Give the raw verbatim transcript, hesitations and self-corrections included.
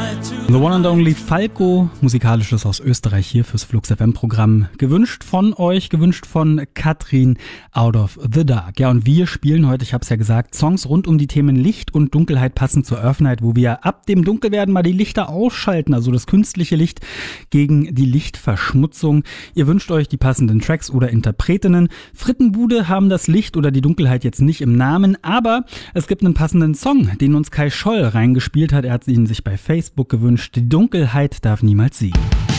The one and only Falco, musikalisches aus Österreich hier fürs Flux F M-Programm. Gewünscht von euch, gewünscht von Katrin, Out of the Dark. Ja, und wir spielen heute, ich habe es ja gesagt, Songs rund um die Themen Licht und Dunkelheit passend zur Earth Night, wo wir ab dem Dunkelwerden mal die Lichter ausschalten, also das künstliche Licht gegen die Lichtverschmutzung. Ihr wünscht euch die passenden Tracks oder Interpretinnen. Frittenbude haben das Licht oder die Dunkelheit jetzt nicht im Namen, aber es gibt einen passenden Song, den uns Kai Scholl reingespielt hat. Er hat ihn sich bei Facebook gewünscht. Die Dunkelheit darf niemals siegen.